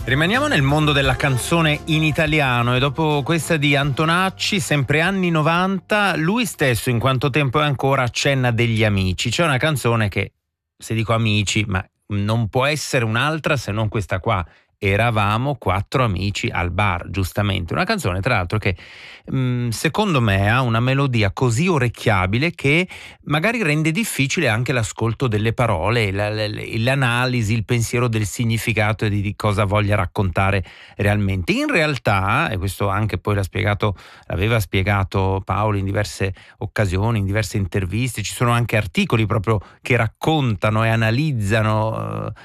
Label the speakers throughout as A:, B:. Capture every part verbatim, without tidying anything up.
A: Rimaniamo nel mondo della canzone in italiano e dopo questa di Antonacci, sempre anni novanta, lui stesso, in quanto tempo è ancora, accenna degli amici. C'è una canzone che, se dico amici, ma non può essere un'altra se non questa qua. Eravamo quattro amici al bar, giustamente. Una canzone, tra l'altro, che mh, secondo me ha una melodia così orecchiabile che magari rende difficile anche l'ascolto delle parole, la, la, l'analisi, il pensiero del significato e di, di cosa voglia raccontare realmente. In realtà, e questo anche poi l'ha spiegato, l'aveva spiegato Paolo in diverse occasioni, in diverse interviste, ci sono anche articoli proprio che raccontano e analizzano uh,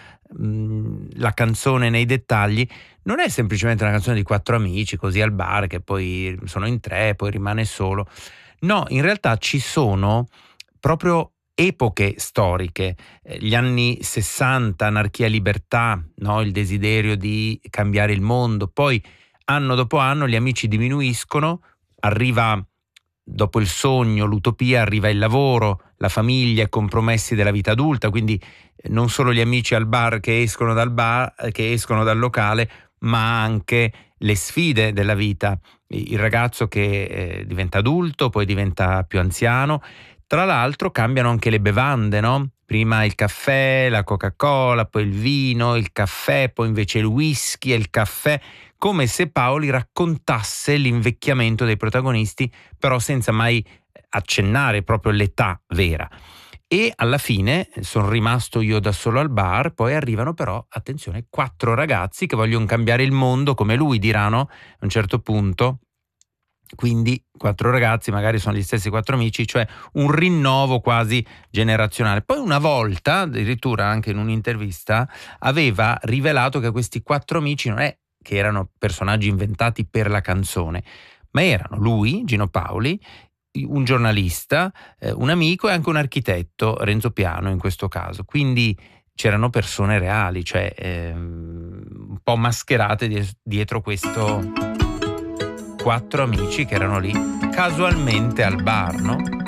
A: la canzone nei dettagli. Non è semplicemente una canzone di quattro amici così al bar che poi sono in tre, poi rimane solo. No, in realtà ci sono proprio epoche storiche, gli anni sessanta, anarchia e libertà, no? Il desiderio di cambiare il mondo. Poi anno dopo anno gli amici diminuiscono, arriva dopo il sogno, l'utopia, arriva il lavoro, la famiglia, i compromessi della vita adulta, quindi non solo gli amici al bar che escono dal bar, che escono dal locale, ma anche le sfide della vita, il ragazzo che eh, diventa adulto, poi diventa più anziano. Tra l'altro cambiano anche le bevande, no? Prima il caffè, la Coca-Cola, poi il vino, il caffè, poi invece il whisky e il caffè, come se Paoli raccontasse l'invecchiamento dei protagonisti, però senza mai accennare proprio l'età vera. E alla fine sono rimasto io da solo al bar, poi arrivano però, attenzione, quattro ragazzi che vogliono cambiare il mondo come lui, diranno a un certo punto. Quindi quattro ragazzi magari sono gli stessi quattro amici, cioè un rinnovo quasi generazionale. Poi una volta, addirittura anche in un'intervista, aveva rivelato che questi quattro amici non è che erano personaggi inventati per la canzone, ma erano lui, Gino Paoli, un giornalista, eh, un amico e anche un architetto, Renzo Piano in questo caso. Quindi c'erano persone reali, cioè ehm, un po' mascherate dies- dietro questo quattro amici che erano lì casualmente al bar, no?